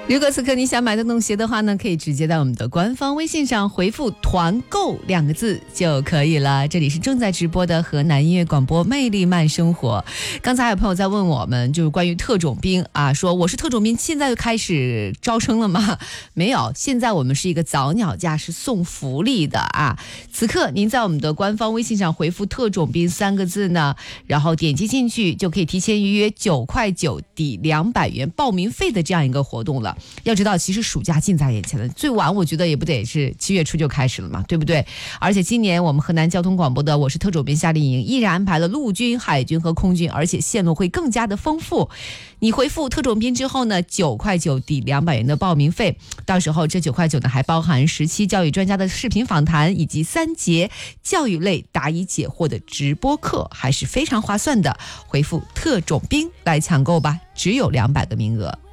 如果此刻你想买得动鞋的话呢，可以直接在我们的官方微信上回复团购2个字就可以了。这里是正在直播的河南音乐广播魅力慢生活。刚才还有朋友在问我们，就是关于特种兵啊，说我是特种兵，现在就开始招生了吗？没有，现在我们是一个早鸟价，是送福利的啊。此刻您在我们的官方微信上回复特种兵3个字呢，然后点击进去就可以提前预约9块9抵200元报名费的这样一个活动了。要知道其实暑假近在眼前了，最晚我觉得也不得是7月初就开始了嘛，对不对？而且今年我们河南交通广播的我是特种兵夏令营依然安排了陆军、海军和空军，而且线路会更加的丰富。你回复特种兵之后呢，9块9抵200元的报名费，到时候这9块9呢还包含10期教育专家的视频访谈，以及3节教育类答疑解惑的直播课，还是非常划算的。回复特种兵来抢购吧，只有200个名额。